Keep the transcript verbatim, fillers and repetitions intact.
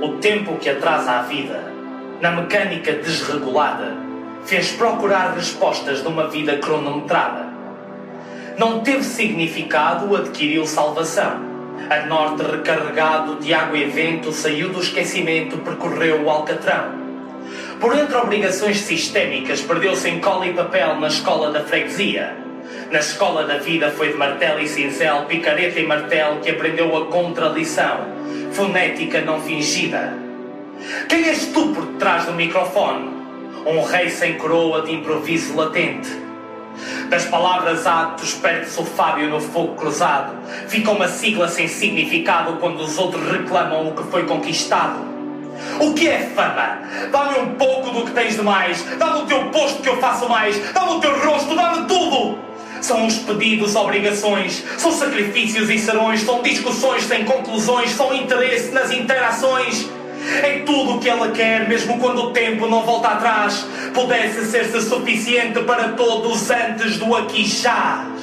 O tempo que atrasa a vida, na mecânica desregulada, fez procurar respostas numa vida cronometrada. Não teve significado, adquiriu salvação. A norte recarregado de água e vento saiu do esquecimento, percorreu o alcatrão. Por entre obrigações sistémicas, perdeu-se em cola e papel na escola da freguesia. Na escola da vida foi de martelo e cincel, picareta e martelo que aprendeu a contralição, fonética não fingida. Quem és tu por detrás do microfone? Um rei sem coroa de improviso latente. Das palavras atos perde-se o Fábio no fogo cruzado. Fica uma sigla sem significado quando os outros reclamam o que foi conquistado. O que é fama? Dá-me um pouco do que tens de mais. Dá-me o teu posto que eu faço mais. Dá-me o teu rosto, dá-me tudo. São os pedidos, obrigações. São sacrifícios e serões. São discussões sem conclusões. São interesse nas interações. É tudo o que ela quer, mesmo quando o tempo não volta atrás. Pudesse ser-se suficiente para todos antes do aqui já.